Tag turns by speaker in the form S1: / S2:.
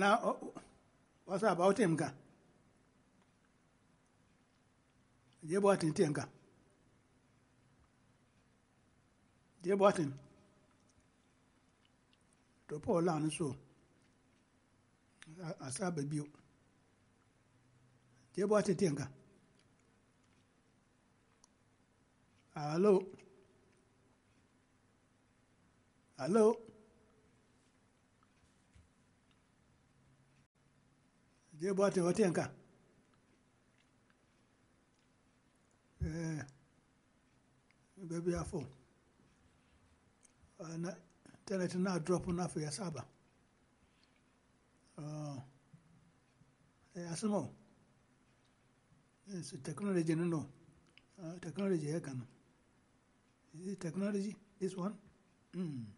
S1: Now, what's about him? You bought in Tenga. You bought him. To poor land so. I saw baby. You bought in Tenga. Hello. Hello. You bought in Tenga. Baby, I fall. Tell it now, drop enough for your saba. Yes, no. It's technology, no. Technology, I can. Is it technology? This one?